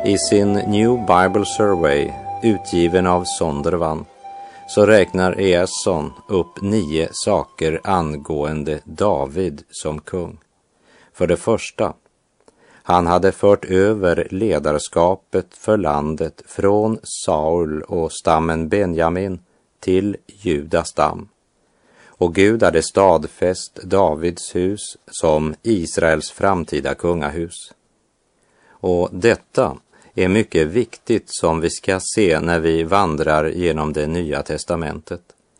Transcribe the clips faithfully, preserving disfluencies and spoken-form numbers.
I sin New Bible Survey, utgiven av Zondervan, så räknar Easson upp nio saker angående David som kung. För det första, han hade fört över ledarskapet för landet från Saul och stammen Benjamin till Judas stam. Och Gud hade stadfäst Davids hus som Israels framtida kungahus. Och detta är mycket viktigt som vi ska se när vi vandrar genom det nya testamentet.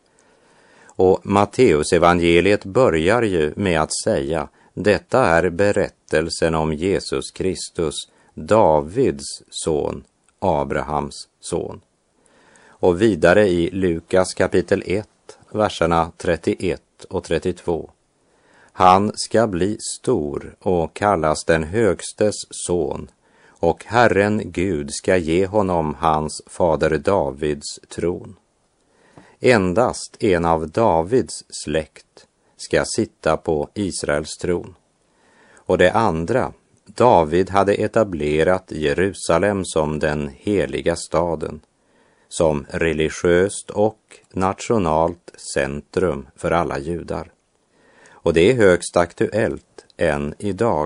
Och Matteus evangeliet börjar ju med att säga: detta är berättelsen om Jesus Kristus, Davids son, Abrahams son. Och vidare i Lukas kapitel ett, verserna trettioett och trettiotvå. Han ska bli stor och kallas den högstes son, och Herren Gud ska ge honom hans fader Davids tron. Endast en av Davids släkt ska sitta på Israels tron. Och det andra, David hade etablerat Jerusalem som den heliga staden, som religiöst och nationalt centrum för alla judar. Och det är högst aktuellt än idag.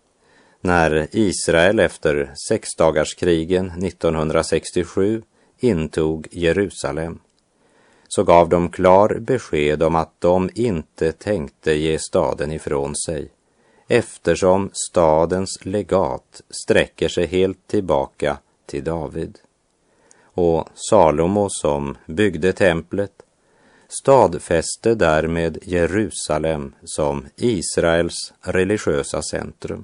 När Israel efter sexdagarskrigen nittonhundrasextiosju intog Jerusalem, så gav de klar besked om att de inte tänkte ge staden ifrån sig, eftersom stadens legat sträcker sig helt tillbaka till David. Och Salomo, som byggde templet, stadfäste därmed Jerusalem som Israels religiösa centrum.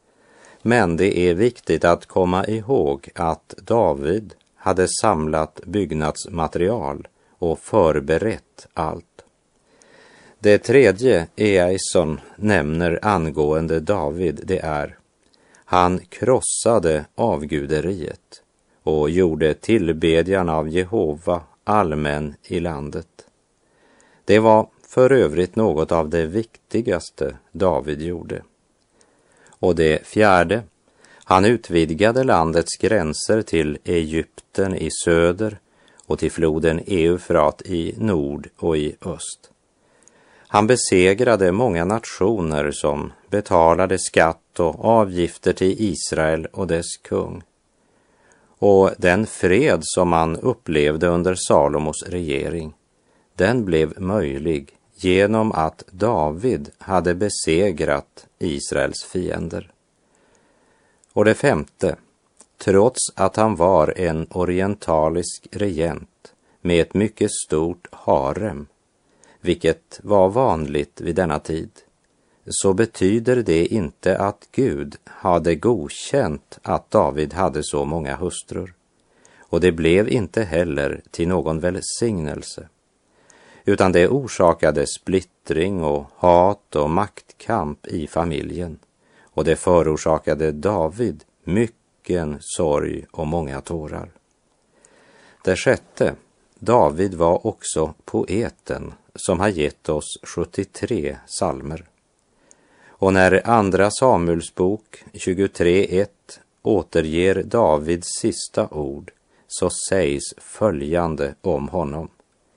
Men det är viktigt att komma ihåg att David hade samlat byggnadsmaterial och förberett allt. Det tredje Easson nämner angående David, det är: han krossade avguderiet och gjorde tillbedjan av Jehova allmän i landet. Det var för övrigt något av det viktigaste David gjorde. Och det fjärde, han utvidgade landets gränser till Egypten i söder och till floden Eufrat i nord och i öst. Han besegrade många nationer som betalade skatt och avgifter till Israel och dess kung. Och den fred som man upplevde under Salomos regering, den blev möjlig genom att David hade besegrat Israels fiender. Och det femte, trots att han var en orientalisk regent med ett mycket stort harem, vilket var vanligt vid denna tid, så betyder det inte att Gud hade godkänt att David hade så många hustrur. Och det blev inte heller till någon välsignelse, utan det orsakade splittring och hat och maktkamp i familjen, och det förorsakade David mycken sorg och många tårar. Det sjätte, David var också poeten som har gett oss sjuttiotre psalmer. Och när andra Samuels bok tjugotre ett återger Davids sista ord, så sägs följande om honom: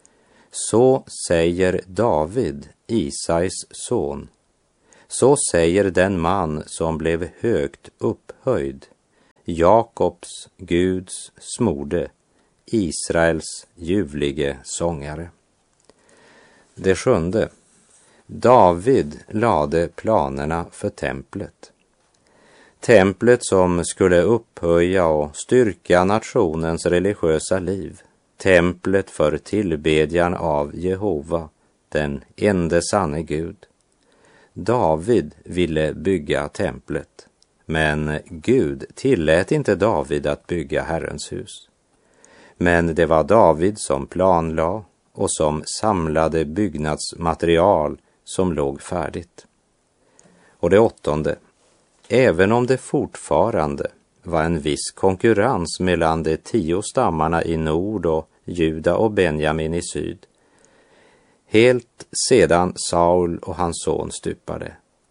så säger David, Isais son, så säger den man som blev högt upphöjd, Jakobs, Guds smorde, Israels ljuvlige sångare. Det sjunde, David lade planerna för templet. Templet som skulle upphöja och styrka nationens religiösa liv. Templet för tillbedjan av Jehova, den ende sanne Gud. David ville bygga templet, men Gud tillät inte David att bygga Herrens hus. Men det var David som planlade och som samlade byggnadsmaterial som låg färdigt. Och det åttonde, även om det fortfarande var en viss konkurrens mellan de tio stammarna i nord och Juda och Benjamin i syd, helt sedan Saul och hans son stupade,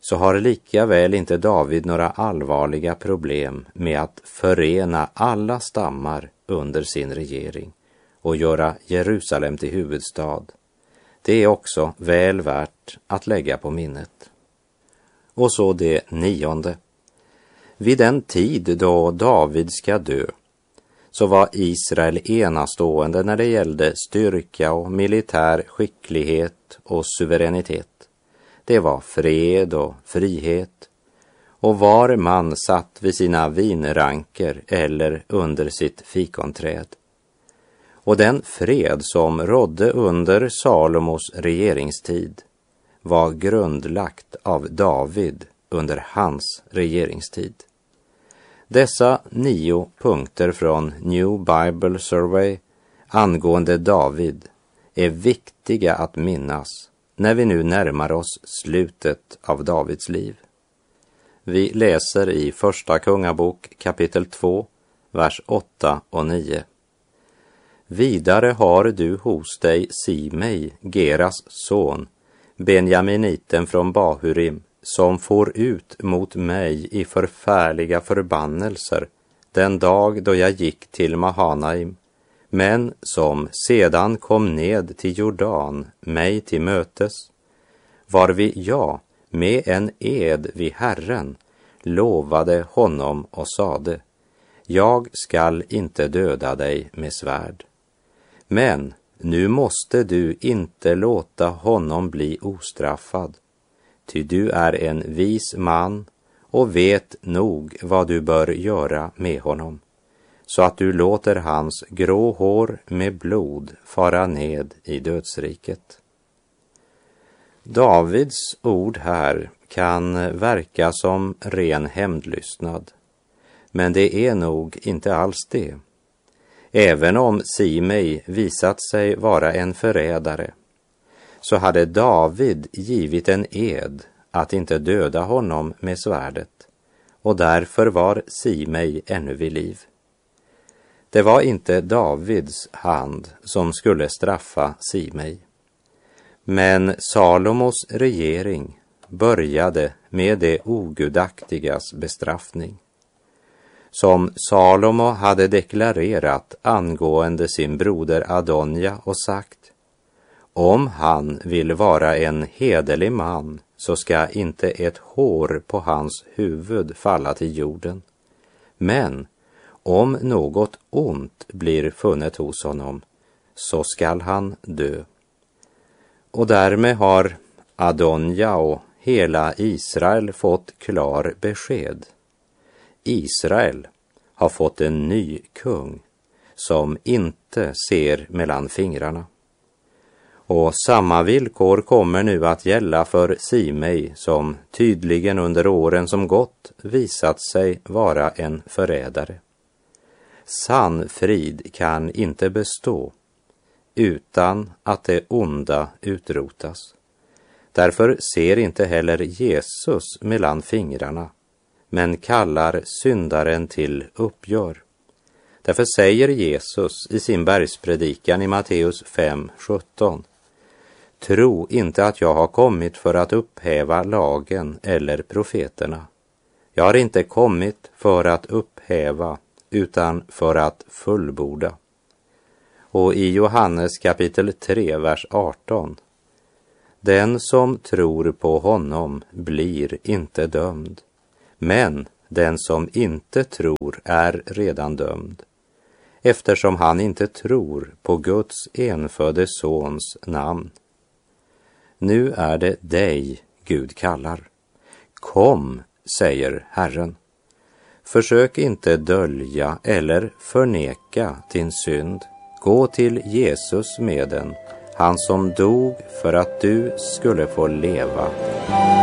så har lika väl inte David några allvarliga problem med att förena alla stammar under sin regering och göra Jerusalem till huvudstad. Det är också väl värt att lägga på minnet. Och så det nionde. Vid den tid då David ska dö så var Israel enastående när det gällde styrka och militär skicklighet och suveränitet. Det var fred och frihet, och var man satt vid sina vinranker eller under sitt fikonträd. Och den fred som rådde under Salomos regeringstid var grundlagt av David under hans regeringstid. Dessa nio punkter från New Bible Survey angående David är viktiga att minnas när vi nu närmar oss slutet av Davids liv. Vi läser i Första Kungabok kapitel två, vers åtta och nio. Vidare har du hos dig Simei, Geras son, Benjaminiten från Bahurim, som for ut mot mig i förfärliga förbannelser den dag då jag gick till Mahanaim, men som sedan kom ned till Jordan mig till mötes, varvid jag med en ed vid Herren lovade honom och sade: jag skall inte döda dig med svärd. Men nu måste du inte låta honom bli ostraffad, ty du är en vis man och vet nog vad du bör göra med honom, så att du låter hans grå hår med blod fara ned i dödsriket. Davids ord här kan verka som ren hämndlystnad, men det är nog inte alls det. Även om Simei visat sig vara en förrädare, så hade David givit en ed att inte döda honom med svärdet, och därför var Simei ännu vid liv. Det var inte Davids hand som skulle straffa Simei, men Salomos regering började med det ogudaktigas bestraffning. Som Salomo hade deklarerat angående sin broder Adonja och sagt: om han vill vara en hederlig man så ska inte ett hår på hans huvud falla till jorden. Men om något ont blir funnet hos honom så skall han dö. Och därmed har Adonja och hela Israel fått klar besked. Israel har fått en ny kung som inte ser mellan fingrarna. Och samma villkor kommer nu att gälla för Simei, som tydligen under åren som gått visat sig vara en förrädare. Sann frid kan inte bestå utan att det onda utrotas. Därför ser inte heller Jesus mellan fingrarna, men kallar syndaren till uppgör. Därför säger Jesus i sin bergspredikan i Matteus fem sjutton: tro inte att jag har kommit för att upphäva lagen eller profeterna. Jag har inte kommit för att upphäva utan för att fullborda. Och i Johannes kapitel tre, vers arton: den som tror på honom blir inte dömd, men den som inte tror är redan dömd, eftersom han inte tror på Guds enfödde sons namn. Nu är det dig Gud kallar. Kom, säger Herren. Försök inte dölja eller förneka din synd. Gå till Jesus med den, han som dog för att du skulle få leva.